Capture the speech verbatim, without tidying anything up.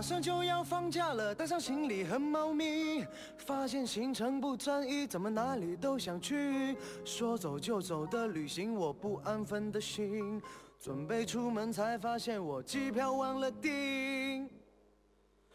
上就要放假了，带上行李和猫咪，发现行程不专一，怎么哪里都想去。说走就走的旅行，我不安分的心，准备出门才发现我机票忘了订。